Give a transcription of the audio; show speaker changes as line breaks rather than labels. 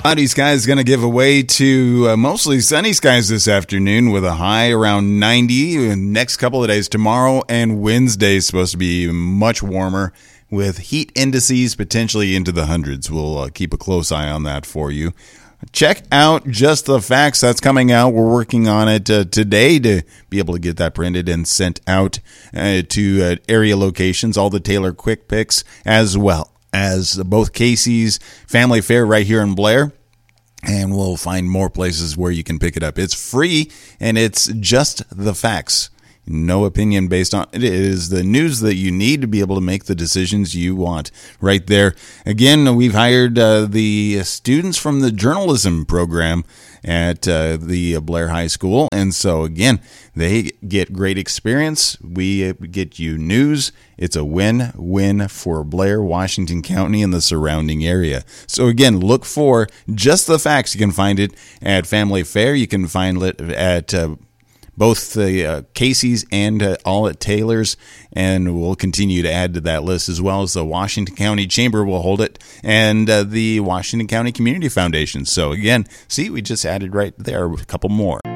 Cloudy skies going to give away to mostly sunny skies this afternoon with a high around 90. Next couple of days, tomorrow and Wednesday, is supposed to be much warmer with heat indices potentially into the hundreds. We'll keep a close eye on that for you. Check out Just the Facts. That's coming out. We're working on it today to be able to get that printed and sent out to area locations, all the Taylor Quick Picks, as well as both Casey's Family Fare right here in Blair. And we'll find more places where you can pick it up. It's free, and it's Just the Facts. No opinion based on it. It is the news that you need to be able to make the decisions you want right there. Again, we've hired the students from the journalism program at the Blair High School. And so, again, they get great experience. We get you news. It's a win-win for Blair, Washington County, and the surrounding area. So, again, look for Just the Facts. You can find it at Family Fare. You can find it at both the Casey's and all at Taylor's, and we'll continue to add to that list, as well as the Washington County Chamber will hold it, and the Washington County Community Foundation. So again, see, we just added right there a couple more.